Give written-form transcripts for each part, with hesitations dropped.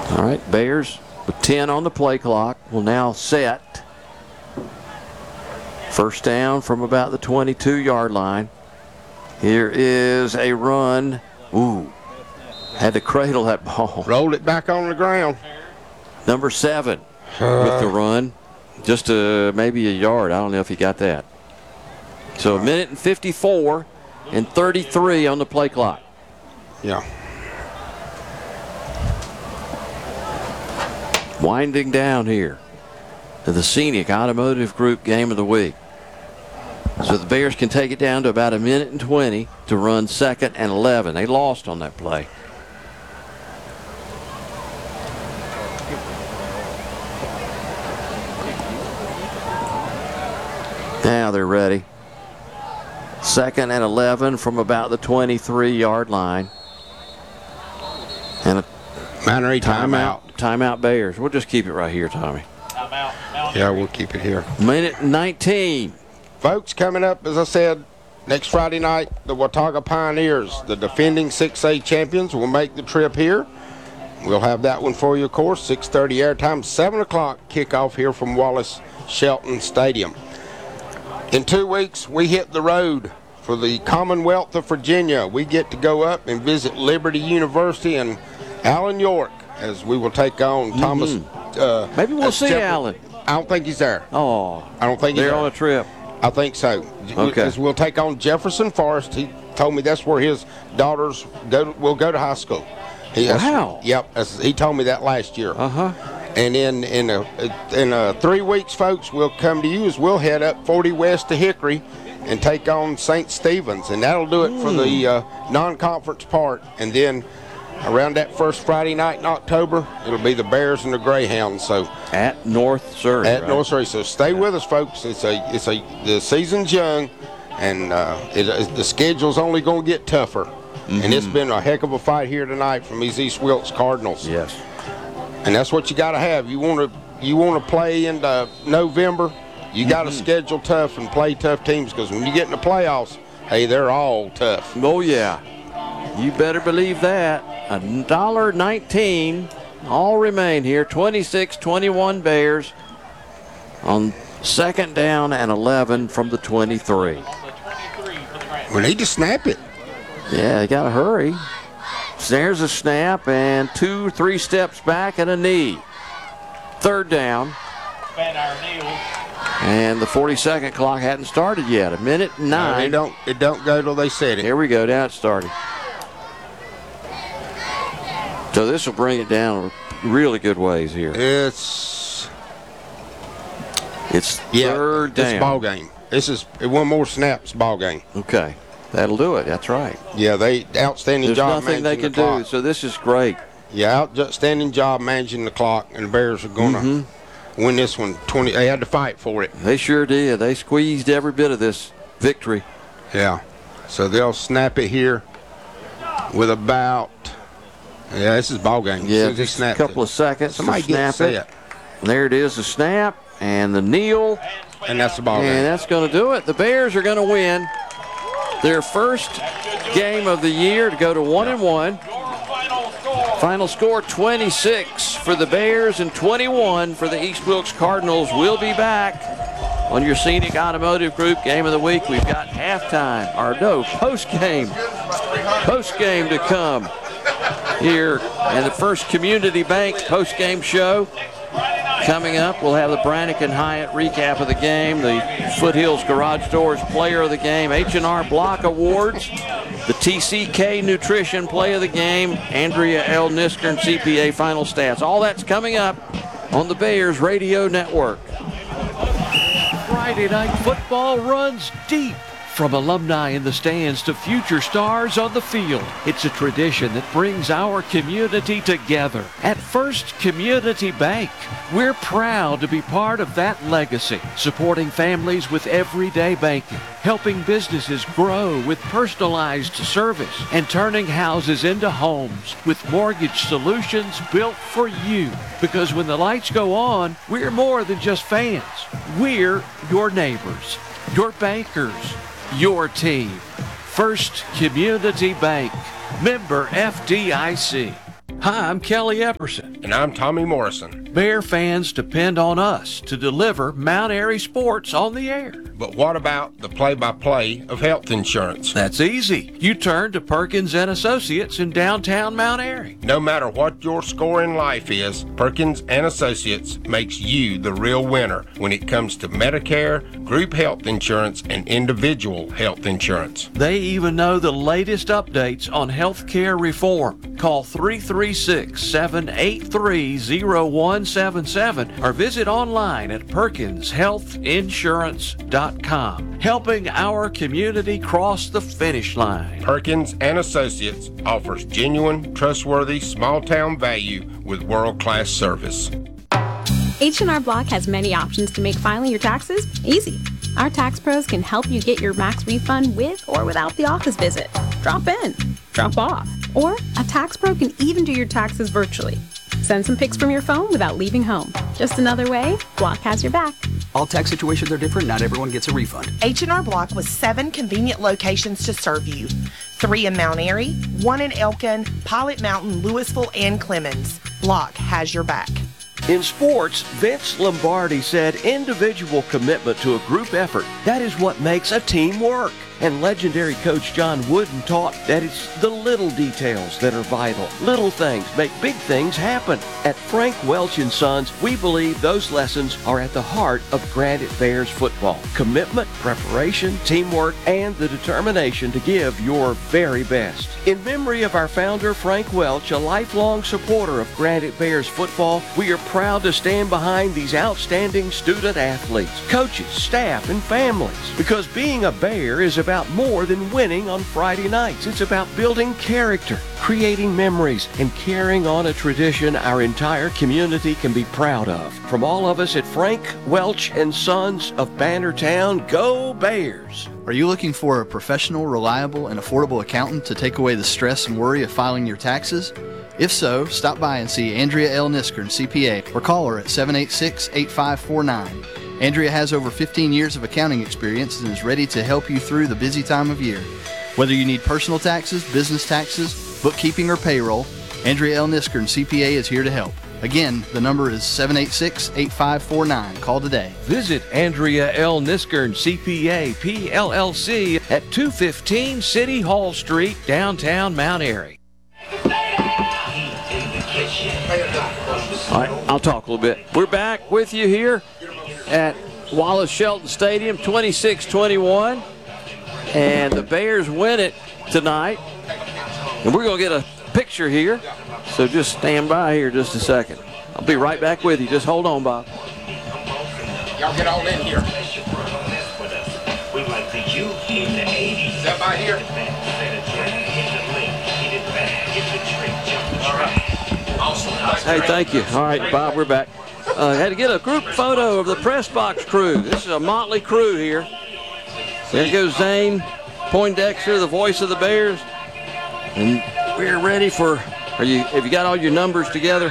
All right, Bears with 10 on the play clock will now set. First down from about the 22-yard line. Here is a run. Ooh, had to cradle that ball. Rolled it back on the ground. Number 7 with the run. Just maybe a yard. I don't know if he got that. So a minute and 54 and 33 on the play clock. Yeah. Winding down here to the Scenic Automotive Group Game of the Week. So the Bears can take it down to about a minute and 20 to run 2nd and 11. They lost on that play. Now they're ready. 2nd and 11 from about the 23-yard line. And a timeout. Timeout Bears. We'll just keep it right here, Tommy. Yeah, we'll keep it here. Minute 19. Folks, coming up, as I said, next Friday night, the Watauga Pioneers, the defending 6A champions, will make the trip here. We'll have that one for you, of course. 6:30 airtime, 7 o'clock kickoff here from Wallace Shelton Stadium. In 2 weeks, we hit the road for the Commonwealth of Virginia. We get to go up and visit Liberty University and Allen York as we will take on Thomas. Maybe we'll see Allen. I don't think he's there. Oh, I don't think he's they're there. on a trip. I think so. Okay. As we'll take on Jefferson Forest. He told me that's where his daughters will go to high school. Wow. Yep. He told me that last year. Uh-huh. And in 3 weeks, folks, we'll come to you as we'll head up 40 West to Hickory and take on St. Stephen's. And that'll do it for the non-conference part. And then around that first Friday night in October, it'll be the Bears and the Greyhounds. So at North Surrey. North Surrey. So stay with us, folks. The season's young, and the schedule's only going to get tougher. Mm-hmm. And it's been a heck of a fight here tonight from these East Wilkes Cardinals. Yes. And that's what you got to have. You want to play into November. You got to schedule tough and play tough teams, because when you get in the playoffs, hey, they're all tough. Oh yeah, you better believe that. $1.19 all remain here. 26-21 Bears on 2nd down and 11 from the 23. We need to snap it. Yeah, they got to hurry. There's a snap and 2-3 steps back and a knee. 3rd down. And the 40-second clock hadn't started yet. A minute and 9. It don't go till they set it. Here we go. Now it started. So this will bring it down really good ways here. It's 3rd down. It's ball game. This is one more snaps ball game. Okay. That'll do it. That's right. Yeah, they outstanding job There's nothing managing they can the clock. do, so this is great. Yeah, outstanding job managing the clock, and the Bears are going to win this one. They had to fight for it. They sure did. They squeezed every bit of this victory. Yeah. So they'll snap it here with about, this is ball game. Yeah, just a couple of seconds. Somebody to snap it. And there it is, the snap and the kneel. And that's the ball game. And that's going to do it. The Bears are going to win their first game of the year to go to 1-1. Final score 26 for the Bears and 21 for the East Wilkes Cardinals. We'll be back on your Scenic Automotive Group Game of the Week. We've got post-game to come here in the First Community Bank post-game show. Coming up, we'll have the Brannigan Hyatt recap of the game, the Foothills Garage Doors Player of the Game, H&R Block Awards, the TCK Nutrition Play of the Game, Andrea L. Niskern CPA Final Stats. All that's coming up on the Bears Radio Network. Friday night football runs deep. From alumni in the stands to future stars on the field, it's a tradition that brings our community together. At First Community Bank, we're proud to be part of that legacy, supporting families with everyday banking, helping businesses grow with personalized service, and turning houses into homes with mortgage solutions built for you. Because when the lights go on, we're more than just fans. We're your neighbors, your bankers, your team. First Community Bank. Member FDIC. Hi, I'm Kelly Epperson. And I'm Tommy Morrison. Bear fans depend on us to deliver Mount Airy sports on the air. But what about the play-by-play of health insurance? That's easy. You turn to Perkins & Associates in downtown Mount Airy. No matter what your score in life is, Perkins & Associates makes you the real winner when it comes to Medicare, group health insurance, and individual health insurance. They even know the latest updates on health care reform. Call 336-783-0177 or visit online at PerkinsHealthInsurance.com, helping our community cross the finish line. Perkins & Associates offers genuine, trustworthy, small-town value with world-class service. H&R Block has many options to make filing your taxes easy. Our tax pros can help you get your max refund with or without the office visit. Drop in, drop off, or a tax pro can even do your taxes virtually. Send some pics from your phone without leaving home. Just another way Block has your back. All tax situations are different. Not everyone gets a refund. H&R Block with 7 convenient locations to serve you. 3 in Mount Airy, 1 in Elkin, Pilot Mountain, Louisville, and Clemens. Block has your back. In sports, Vince Lombardi said individual commitment to a group effort, that is what makes a team work. And legendary coach John Wooden taught that it's the little details that are vital. Little things make big things happen. At Frank Welch & Sons, we believe those lessons are at the heart of Granite Bears football. Commitment, preparation, teamwork, and the determination to give your very best. In memory of our founder, Frank Welch, a lifelong supporter of Granite Bears football, we are proud to stand behind these outstanding student athletes, coaches, staff, and families. Because being a Bear is about more than winning on Friday nights. It's about building character, creating memories, and carrying on a tradition our entire community can be proud of. From all of us at Frank Welch & Sons of Bannertown, go Bears! Are you looking for a professional, reliable, and affordable accountant to take away the stress and worry of filing your taxes? If so, stop by and see Andrea L. Niskern, CPA, or call her at 786-8549. Andrea has over 15 years of accounting experience and is ready to help you through the busy time of year. Whether you need personal taxes, business taxes, bookkeeping, or payroll, Andrea L. Niskern, CPA, is here to help. Again, the number is 786-8549. Call today. Visit Andrea L. Niskern, CPA, PLLC at 215 City Hall Street, downtown Mount Airy. All right, I'll talk a little bit. We're back with you here at Wallace Shelton Stadium, 26-21. And the Bears win it tonight. And we're going to get a picture here. So just stand by here just a second. I'll be right back with you. Just hold on, Bob. Y'all get all in here. Step by here. Hey, thank you. All right, Bob, we're back. Had to get a group photo of the press box crew. This is a motley crew here. There goes Zane Poindexter, the voice of the Bears. And we're ready for, have you got all your numbers together?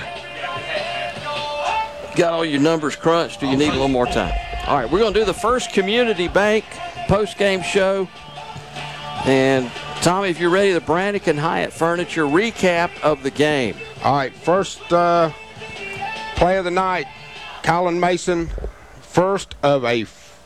Got all your numbers crunched? Do you need a little more time? All right, we're going to do the First Community Bank post-game show. And Tommy, if you're ready, the Brannick and Hyatt Furniture recap of the game. All right, first play of the night, Colin Mason, first of a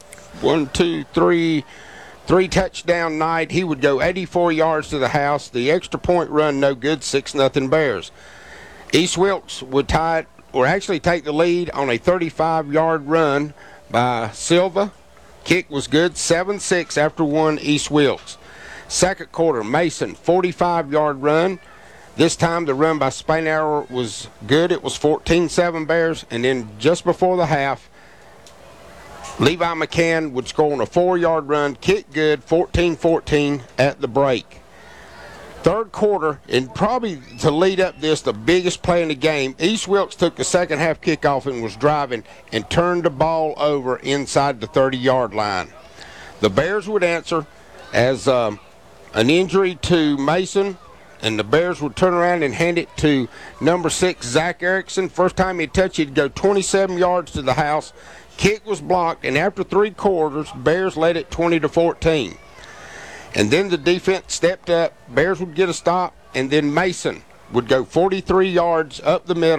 3 touchdown night. He would go 84 yards to the house. The extra point run, no good, 6-0 Bears. East Wilkes would take the lead on a 35-yard run by Silva. Kick was good, 7-6 after one East Wilkes. Second quarter, Mason, 45-yard run. This time the run by Spainhour was good. It was 14-7 Bears. And then just before the half, Levi McCann would score on a 4-yard run. Kick good, 14-14 at the break. Third quarter, and probably to lead up this, the biggest play in the game, East Wilkes took the second half kickoff and was driving and turned the ball over inside the 30-yard line. The Bears would answer as an injury to Mason, and the Bears would turn around and hand it to number 6, Zach Erickson. First time he'd touch it, he'd go 27 yards to the house. Kick was blocked, and after 3 quarters, Bears led it 20-14. And then the defense stepped up. Bears would get a stop, and then Mason would go 43 yards up the middle.